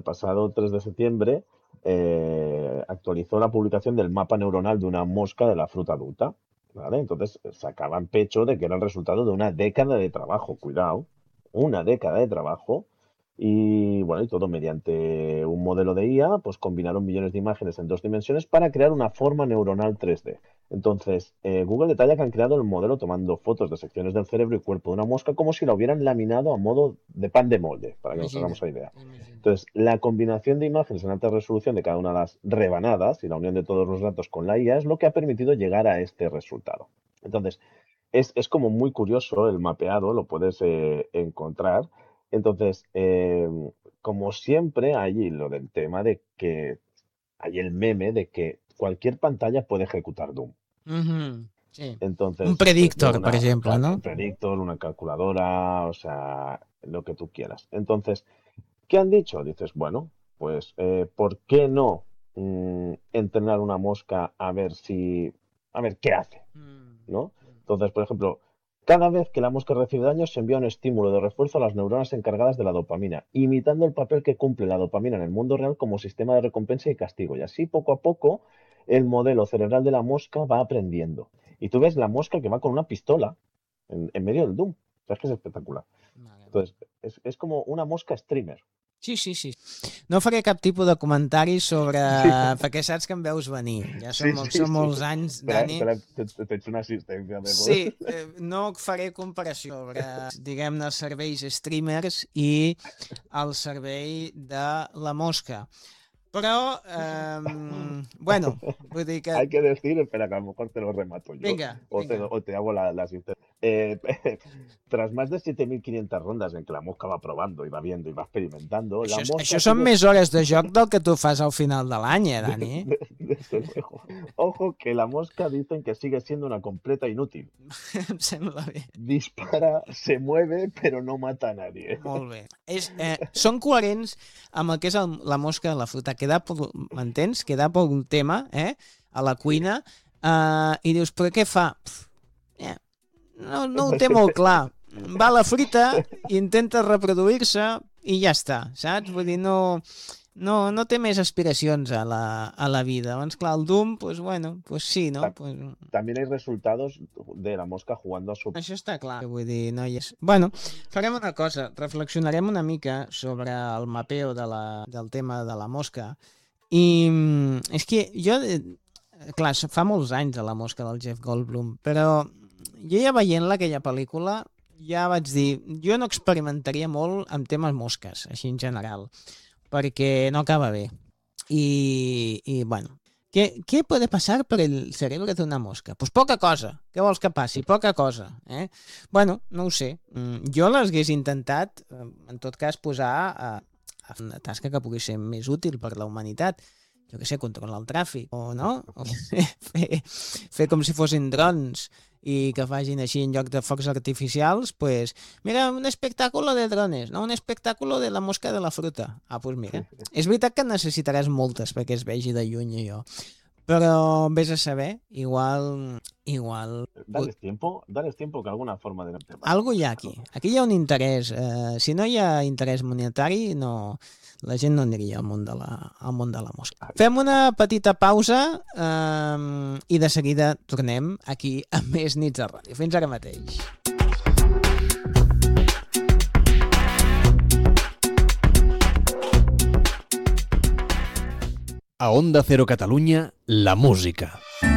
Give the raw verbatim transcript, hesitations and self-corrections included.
el pasado tres de septiembre eh, actualizó la publicación del mapa neuronal de una mosca de la fruta adulta, ¿vale? Entonces sacaban pecho de que era el resultado de una década de trabajo, cuidado, una década de trabajo. Y bueno, y todo mediante un modelo de I A, pues combinaron millones de imágenes en dos dimensiones para crear una forma neuronal tres D. Entonces, eh, Google detalla que han creado el modelo tomando fotos de secciones del cerebro y cuerpo de una mosca como si la hubieran laminado a modo de pan de molde, para que nos hagamos Imagina't, la idea. imagina't. Entonces, la combinación de imágenes en alta resolución de cada una de las rebanadas y la unión de todos los datos con la I A es lo que ha permitido llegar a este resultado. Entonces, es, es como muy curioso el mapeado, lo puedes eh, encontrar. Entonces, eh, como siempre, hay lo del tema de que hay el meme de que cualquier pantalla puede ejecutar Doom. Mhm. Sí. Un Entonces, desde predictor, per una exemple, ca- no? predictor, una calculadora, o sea, lo que tú quieras. Entonces, ¿qué han dicho? Dices, bueno, pues, eh, ¿por qué no mm, entrenar una mosca a ver si, a ver qué hace, Mm. ¿no? Entonces, por ejemplo, cada vez que la mosca recibe daño se envía un estímulo de refuerzo a las neuronas encargadas de la dopamina, imitando el papel que cumple la dopamina en el mundo real como sistema de recompensa y castigo. Y así, poco a poco, el modelo cerebral de la mosca va aprendiendo. Y tú ves la mosca que va con una pistola en, en medio del Doom. O sea, es que es espectacular. Mare meva. Entonces, es, es como una mosca streamer. Sí, sí, sí. No faré cap tipus de comentari sobre... Sí, Perquè saps que em veus venir. Ja són, sí, mol- sí, són sí. molts anys, Te, la- Dani. te, la- te- te- te he hecho una asistencia de Sí, eh, no faré comparació sobre, diguem-ne, els serveis streamers i el servei de la mosca. Però, eh, bueno, vull dir que... Hay que decir, espera, que a lo mejor te lo remato yo, Vinga, o te, vinga. o te hago la, la asistencia. Eh, tras más de siete mil quinientas rondas en que la mosca va probando y va viendo y va experimentando, la Això, és- mosca això són sigue... més hores de joc del que tu fas al final de l'any, eh, Dani? de- desde luego. Ojo que la mosca dicen que sigue siendo una completa inútil. Em sembla bé. Dispara, se mueve, pero no mata a nadie. Molt bé. És, eh, són coherents amb el que és el, la mosca de la fruta. Queda per, m'entens? Queda per un tema, eh? A la cuina. Eh, I dius, però què fa? Pff, eh, no, no ho té molt clar. Va a la fruita, intenta reproduir-se i ja està, saps? Vull dir, no, no, no té més aspiracions a la, a la vida. Abans, clar, el Doom, pues bueno, pues sí, no? Ta- Pues, También hay resultados de la mosca jugando a su... això està clar. Vull dir, no hi és... Bueno, farem una cosa, reflexionarem una mica sobre el mapeo de la, del tema de la mosca i mm, és que jo, eh, clar, fa molts anys de la mosca del Jeff Goldblum, però jo ja veient-la aquella pel·lícula ja vaig dir, jo no experimentaria molt amb temes mosques, així en general, perquè no acaba bé. I, i bueno, ¿Qué, ¿Qué puede pasar por el cerebro de una mosca? Pues poca cosa. Què vols que passi? Poca cosa. Eh? Bueno, no ho sé. Mm, Jo les hagués intentat, eh, en tot cas, posar a, a fer una tasca que pugui ser més útil per la humanitat. Jo què sé, controlar el tràfic, o no? O fer, fer com si fossin drons i que facin així en lloc de focs artificials, pues, mira, un espectáculo de drones, no? Un espectáculo de la mosca de la fruta. Ah, pues mira, és veritat que en necessitaràs moltes perquè es vegi de lluny allò, però vés a saber, igual... igual... Dales tiempo, dales tiempo que alguna forma de... Algo hi ha aquí. Aquí hi ha un interès. Eh, si no hi ha interès monetari, no, la gent no aniria al món de la, al món de la mosca. Fem una petita pausa eh, i de seguida tornem aquí a més nits de ràdio. Fins ara mateix. A Onda Cero Catalunya, la música.